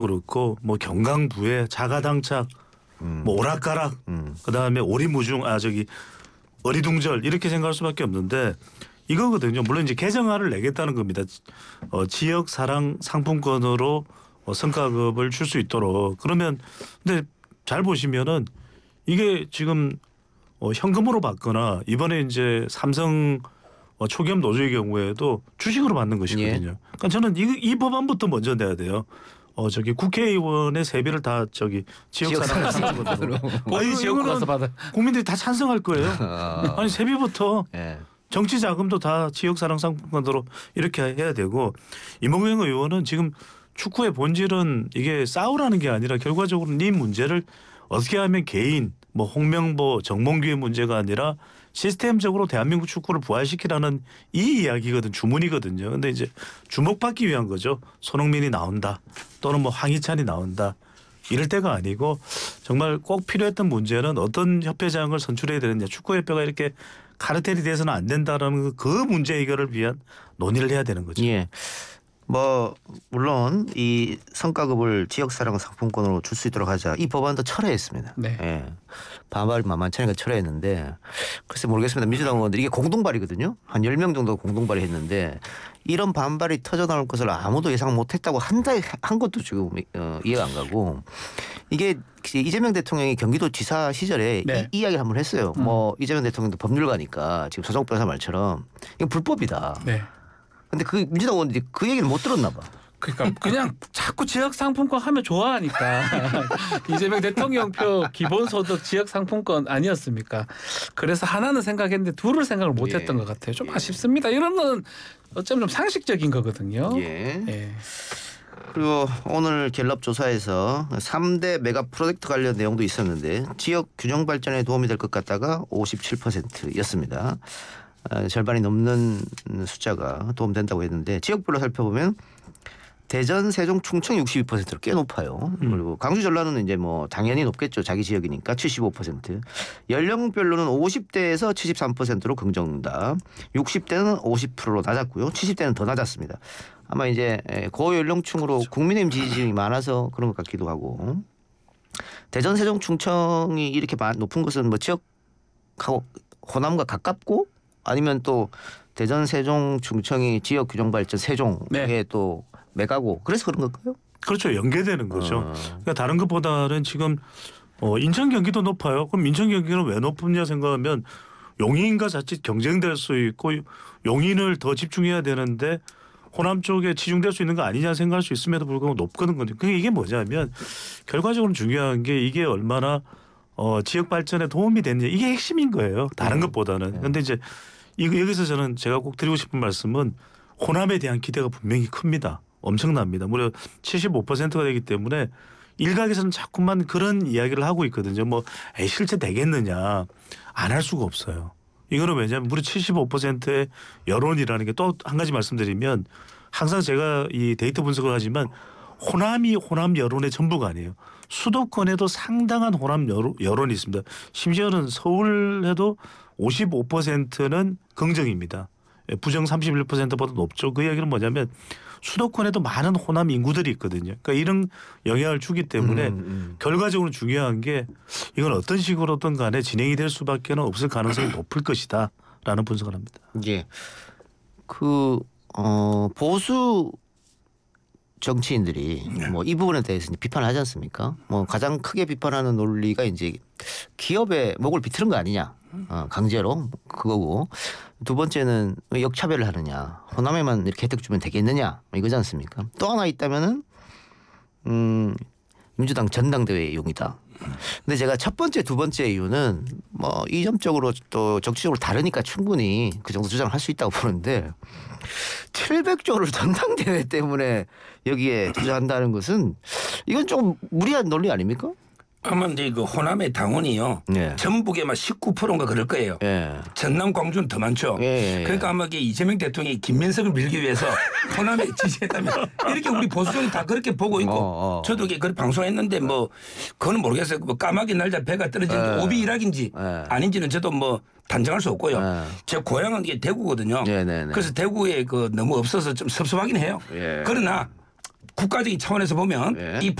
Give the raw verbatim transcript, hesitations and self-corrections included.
그렇고 뭐 경강부회 자가당착 음. 뭐 오락가락 음. 그다음에 오리무중 아 저기 어리둥절 이렇게 생각할 수밖에 없는데 이거거든요. 물론 이제 개정안을 내겠다는 겁니다. 어, 지역 사랑 상품권으로 어, 성과급을 줄 수 있도록. 그러면 근데 잘 보시면은 이게 지금 어, 현금으로 받거나 이번에 이제 삼성 어, 초기업 노조의 경우에도 주식으로 받는 것이거든요. 예. 그러니까 저는 이, 이 법안부터 먼저 내야 돼요. 어 저기 국회의원의 세비를 다 저기 지역사랑 상품권으로. 본인 지역구 가서 받아. 국민들이 다 찬성할 거예요. 아. 아니 세비부터 예. 정치 자금도 다 지역사랑 상품권으로 이렇게 해야 되고 이몽영 의원은 지금 축구의 본질은 이게 싸우라는 게 아니라 결과적으로 이 문제를 어떻게 하면 개인 뭐 홍명보 정몽규의 문제가 아니라 시스템적으로 대한민국 축구를 부활시키라는 이 이야기거든 주문이거든요. 근데 이제 주목받기 위한 거죠. 손흥민이 나온다 또는 뭐 황희찬이 나온다 이럴 때가 아니고 정말 꼭 필요했던 문제는 어떤 협회장을 선출해야 되느냐 축구협회가 이렇게 카르텔이 돼서는 안 된다라는 그 문제 해결을 위한 논의를 해야 되는 거죠. 예. 뭐 물론 이 성과급을 지역사랑 상품권으로 줄 수 있도록 하자 이 법안도 철회했습니다. 네. 예. 반발이 만만찮으니까 철회했는데 글쎄 모르겠습니다. 민주당 의원들이 이게 공동발의거든요. 한 열 명 정도 공동발의했는데 이런 반발이 터져나올 것을 아무도 예상 못했다고 한다 한 것도 지금 어, 이해가 안 가고 이게 이재명 대통령이 경기도지사 시절에 네. 이 이야기를 한번 했어요. 음. 뭐 이재명 대통령도 법률가니까 지금 소정 변호사 말처럼 이거 불법이다. 네. 근데 그 민주당 의원들이 그 얘기를 못 들었나 봐. 그러니까 그냥 자꾸 지역 상품권 하면 좋아하니까 이재명 대통령표 기본소득 지역 상품권 아니었습니까? 그래서 하나는 생각했는데 둘을 생각을 못했던 예. 것 같아요. 좀 예. 아쉽습니다. 이런 건 어쩌면 좀 상식적인 거거든요. 예. 예. 그리고 오늘 갤럽 조사에서 삼 대 메가 프로젝트 관련 내용도 있었는데 지역 균형 발전에 도움이 될 것 같다가 오십칠 퍼센트였습니다. 어, 절반이 넘는 숫자가 도움된다고 했는데 지역별로 살펴보면 대전, 세종, 충청 육십이 퍼센트로 꽤 높아요. 음. 그리고 광주, 전라도는 이제 뭐 당연히 높겠죠. 자기 지역이니까 칠십오 퍼센트. 연령별로는 오십 대에서 칠십삼 퍼센트로 긍정응답, 육십 대는 오십 퍼센트로 낮았고요. 칠십 대는 더 낮았습니다. 아마 이제 고연령층으로 국민의힘 지지층이 많아서 그런 것 같기도 하고 대전, 세종, 충청이 이렇게 높은 것은 뭐 지역하고 호남과 가깝고 아니면 또 대전, 세종, 충청이 지역 균형 발전 세종에 네. 또 메가고 그래서 그런 걸까요? 그렇죠. 연계되는 거죠. 어. 그러니까 다른 것보다는 지금 어, 인천 경기도 높아요. 그럼 인천 경기는 왜 높냐 생각하면 용인과 자칫 경쟁될 수 있고 용인을 더 집중해야 되는데 호남 쪽에 치중될 수 있는 거 아니냐 생각할 수 있음에도 불구하고 높거든 거죠. 그게 이게 뭐냐면 결과적으로 중요한 게 이게 얼마나 어, 지역 발전에 도움이 됐냐 이게 핵심인 거예요. 다른 음. 것보다는. 그런데 네. 이제 이거 여기서 저는 제가 꼭 드리고 싶은 말씀은 호남에 대한 기대가 분명히 큽니다. 엄청납니다. 무려 칠십오 퍼센트가 되기 때문에 일각에서는 자꾸만 그런 이야기를 하고 있거든요. 뭐 에이, 실제 되겠느냐 안 할 수가 없어요. 이거는 왜냐하면 무려 칠십오 퍼센트의 여론이라는 게 또 한 가지 말씀드리면 항상 제가 이 데이터 분석을 하지만 호남이 호남 여론의 전부가 아니에요. 수도권에도 상당한 호남 여론이 있습니다. 심지어는 서울에도 오십오 퍼센트는 긍정입니다. 부정 삼십일 퍼센트보다 높죠. 그 이야기는 뭐냐면 수도권에도 많은 호남 인구들이 있거든요. 그러니까 이런 영향을 주기 때문에 음, 음. 결과적으로 중요한 게 이건 어떤 식으로든 간에 진행이 될 수밖에 없을 가능성이 높을 것이다 라는 분석을 합니다. 예. 그 어, 보수 정치인들이 네. 뭐 이 부분에 대해서 비판하지 않습니까? 뭐 가장 크게 비판하는 논리가 이제 기업의 목을 비틀은 거 아니냐, 어, 강제로 그거고 두 번째는 역차별을 하느냐, 호남에만 이렇게 혜택 주면 되겠느냐 이거지 않습니까? 또 하나 있다면은 음, 민주당 전당대회의 용이다. 근데 제가 첫 번째, 두 번째 이유는 뭐 이점적으로 또 정치적으로 다르니까 충분히 그 정도 주장을 할 수 있다고 보는데 칠백조를 전당대회 때문에 여기에 투자한다는 것은 이건 좀 무리한 논리 아닙니까? 아마 이제 그 호남의 당원이요. 네. 전북에만 십구 퍼센트인가 그럴 거예요. 예. 전남, 광주는 더 많죠. 예, 예, 예. 그러니까 아마 이게 이재명 대통령이 김민석을 밀기 위해서 호남에 지지했다면 이렇게 우리 보수정이 다 그렇게 보고 있고 어, 어. 저도 이게 그걸 방송했는데 뭐 그거는 모르겠어요. 뭐 까마귀 날자 배가 떨어지는 예. 오비 일학인지 예. 아닌지는 저도 뭐 단정할 수 없고요. 예. 제 고향은 이게 대구거든요. 네, 네, 네. 그래서 대구에 그 너무 없어서 좀 섭섭하긴 해요. 예. 그러나 국가적인 차원에서 보면 네. 이